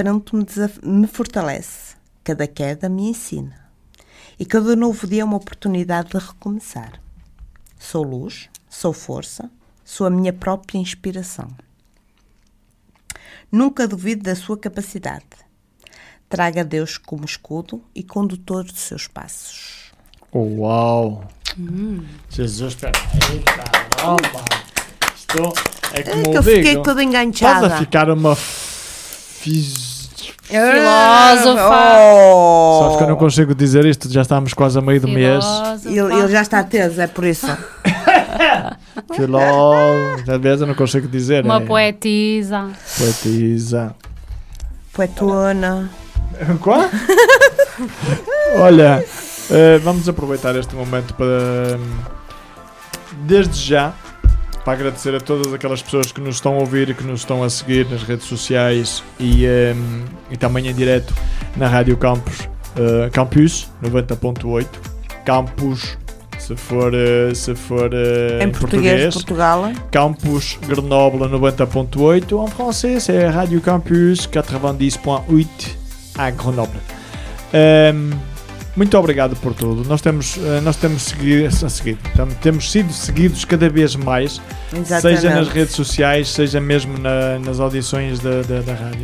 diferente me fortalece. Cada queda me ensina. E cada novo dia é uma oportunidade de recomeçar. Sou luz, sou força, sou a minha própria inspiração. Nunca duvide da sua capacidade. Traga Deus como escudo e condutor dos seus passos. Uau! Jesus, espera aí, caramba! Estou... É como que eu fiquei toda enganchada. Estás a ficar uma filósofa. Sabes que eu não consigo dizer isto, já estamos quase a meio do mês. Ele já está teso, é por isso. Filósofa, às vezes eu não consigo dizer. Uma poetisa. Poetona. Qual? Olha, vamos aproveitar este momento para, desde já, para agradecer a todas aquelas pessoas que nos estão a ouvir e que nos estão a seguir nas redes sociais e também em direto na Rádio Campus 90.8. Campus, se for em português de Portugal. Campus Grenoble 90.8. Em francês é Rádio Campus 90.8 à Grenoble. Muito obrigado por tudo. Nós temos sido seguidos cada vez mais. Exatamente. Seja nas redes sociais, seja mesmo nas audições da rádio.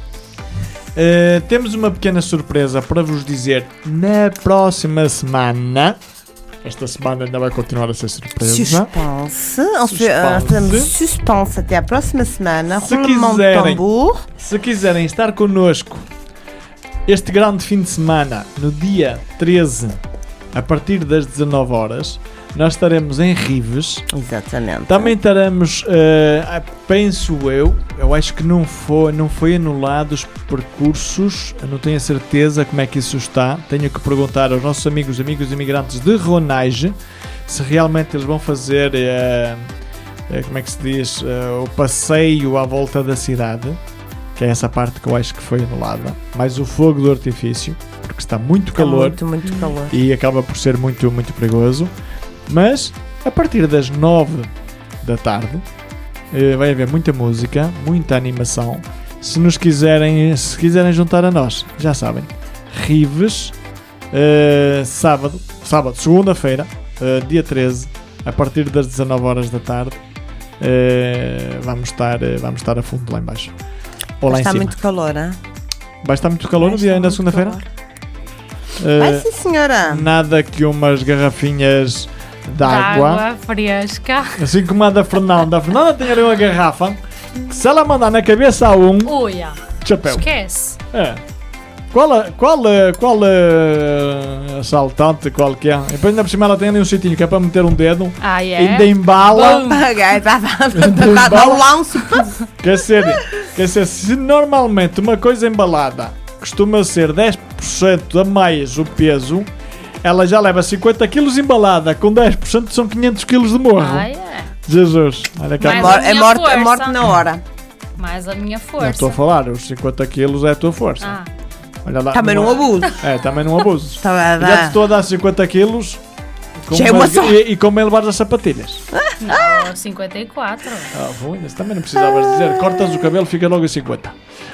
Temos uma pequena surpresa para vos dizer na próxima semana. Esta semana ainda vai continuar a ser surpresa. Suspense. Temos suspense até a próxima semana. Roulement de tambor. Se quiserem estar connosco este grande fim de semana, no dia 13, a partir das 19 horas, nós estaremos em Rives. Exatamente. Também estaremos, penso eu acho que não foi anulado os percursos, eu não tenho a certeza como é que isso está. Tenho que perguntar aos nossos amigos imigrantes de Ronage se realmente eles vão fazer, como é que se diz, o passeio à volta da cidade. Que é essa parte que eu acho que foi anulada, mais o fogo do artifício, porque está muito calor, muito calor e acaba por ser muito, muito perigoso. Mas a partir das 9 da tarde vai haver muita música, muita animação. Se quiserem juntar a nós, já sabem, Rives, segunda-feira, dia 13, a partir das 19 horas da tarde, vamos estar a fundo lá em baixo. Vai estar muito calor, hein? Vai estar muito calor no dia da segunda-feira? Vai sim, senhora. Nada que umas garrafinhas de água fresca. Assim como a da Fernanda. A Fernanda tem ali uma garrafa que se ela mandar na cabeça a chapéu. Esquece. Qual assaltante, qual que é? E depois ainda por cima ela tem ali um sítio que é para meter um dedo. Ainda embala. Quer dizer, se normalmente uma coisa embalada costuma ser 10% a mais o peso, ela já leva 50 kg embalada, com 10% são 500 kg de morro. Jesus, olha que é morte na hora. Mais a minha força. Não estou a falar, os 50 kg é a tua força. Olha lá, também não abuso. Também não abuso. Já te estou a dar 50 kg e como é levar as sapatilhas? Não, 54. Isso também não precisavas dizer. Cortas o cabelo, fica logo a 50.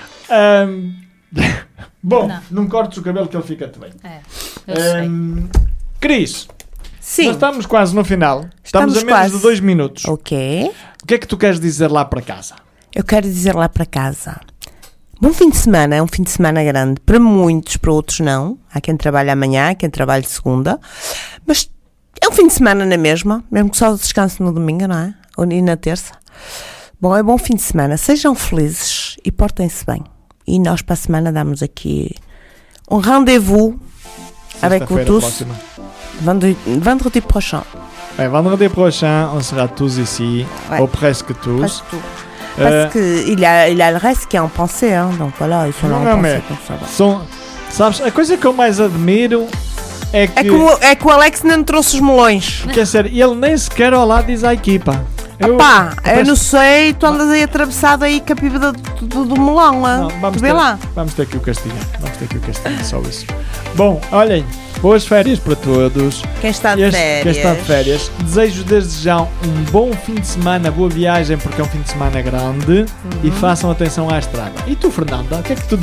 Bom, não cortes o cabelo que ele fica-te bem. Eu sei. Cris, sim. Nós estamos quase no final. Estamos a menos de 2 minutos. Ok. O que é que tu queres dizer lá para casa? Eu quero dizer lá para casa. Bom fim de semana, é um fim de semana grande. Para muitos, para outros não. Há quem trabalhe amanhã, há quem trabalhe segunda. Mas é um fim de semana na mesma, mesmo que só descanse no domingo, não é? E na terça. Bom, é bom fim de semana. Sejam felizes e portem-se bem. E nós para a semana damos aqui um rendez-vous avec vous tous. Vendredi prochain. Vendredi prochain, on sera tous ici, ou presque tous. Presque tout. Parce qu'il y a le reste qui est en pensée, hein, donc voilà, ils sont là en pensée, donc ça va. Sabes, a coisa que eu mais admiro é que... É que o Alex não trouxe os melões. Quer dizer, ele nem sequer olá diz à equipa. Eu não sei, tu andas aí atravessado aí com a piba do melão, lá. Vamos ter que o castigar, só isso. Bom, olhem, boas férias para todos. Quem está de férias. Desejo desde já um bom fim de semana, boa viagem, porque é um fim de semana grande, e façam atenção à estrada. E tu, Fernanda, o que é que tu